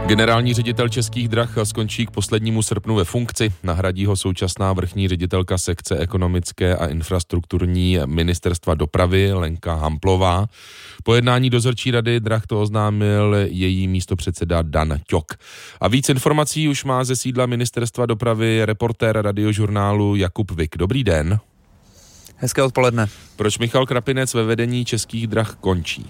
Generální ředitel Českých drah skončí k poslednímu srpnu ve funkci. Nahradí ho současná vrchní ředitelka sekce ekonomické a infrastrukturní Ministerstva dopravy Lenka Hamplová. Po jednání dozorčí rady drah to oznámil její místopředseda Dan Ťok. A víc informací už má ze sídla Ministerstva dopravy reportér Radiožurnálu Jakub Vik. Dobrý den. Hezké odpoledne. Proč Michal Krapinec ve vedení Českých drah končí?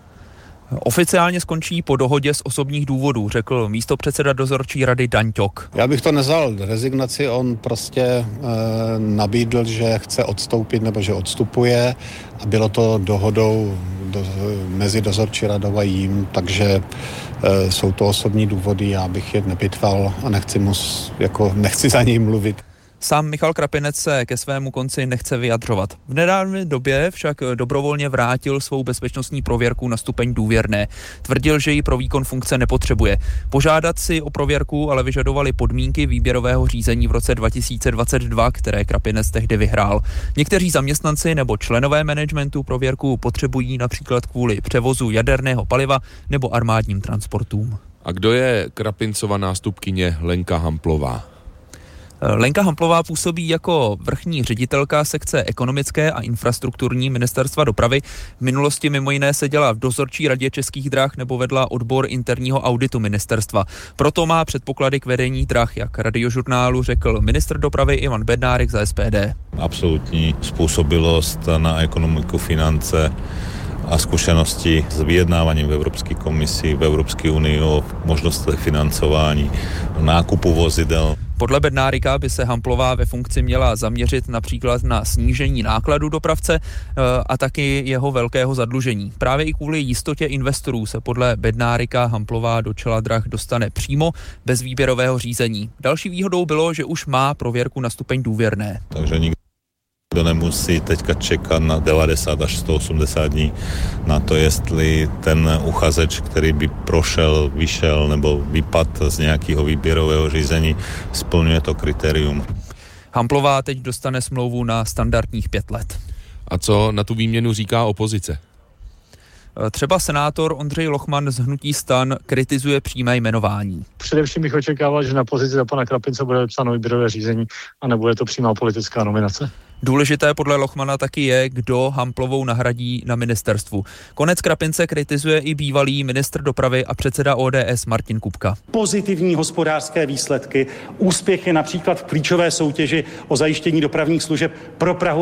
Oficiálně skončí po dohodě z osobních důvodů, řekl místopředseda dozorčí rady Dan Ťok. Já bych to nazval rezignaci, on prostě nabídl, že chce odstoupit nebo že odstupuje a bylo to dohodou mezi dozorčí radou a jím, takže jsou to osobní důvody, já bych je nepitval a nechci za něj mluvit. Sám Michal Krapinec se ke svému konci nechce vyjadřovat. V nedávné době však dobrovolně vrátil svou bezpečnostní prověrku na stupeň důvěrné. Tvrdil, že ji pro výkon funkce nepotřebuje. Požádat si o prověrku ale vyžadovali podmínky výběrového řízení v roce 2022, které Krapinec tehdy vyhrál. Někteří zaměstnanci nebo členové managementu prověrku potřebují například kvůli převozu jaderného paliva nebo armádním transportům. A kdo je Krapincova nástupkyně Lenka Hamplová? Lenka Hamplová působí jako vrchní ředitelka sekce ekonomické a infrastrukturní Ministerstva dopravy. V minulosti mimo jiné seděla v dozorčí radě Českých drah nebo vedla odbor interního auditu ministerstva. Proto má předpoklady k vedení drah, jak Radiožurnálu řekl ministr dopravy Ivan Bednárik za SPD. Absolutní způsobilost na ekonomiku, finance a zkušenosti s vyjednáváním v Evropské komisi, v Evropské unii o možnostech financování, nákupu vozidel. Podle Bednárika by se Hamplová ve funkci měla zaměřit například na snížení nákladů dopravce a taky jeho velkého zadlužení. Právě i kvůli jistotě investorů se podle Bednárika Hamplová do čela drah dostane přímo bez výběrového řízení. Další výhodou bylo, že už má prověrku na stupeň důvěrné. Takže nikdo nemusí teďka čekat na 90 až 180 dní na to, jestli ten uchazeč, který by prošel, vyšel nebo vypadl z nějakého výběrového řízení, splňuje to kritérium. Hamplová teď dostane smlouvu na standardních 5 let. A co na tu výměnu říká opozice? Třeba senátor Ondřej Lochman z hnutí STAN kritizuje přímé jmenování. Především bych očekával, že na pozici za pana Krapince bude vypsáno výběrové řízení a nebude to přímá politická nominace. Důležité podle Lochmana taky je, kdo Hamplovou nahradí na ministerstvu. Konec Krapince kritizuje i bývalý ministr dopravy a předseda ODS Martin Kupka. Pozitivní hospodářské výsledky, úspěchy například v klíčové soutěži o zajištění dopravních služeb pro Prahu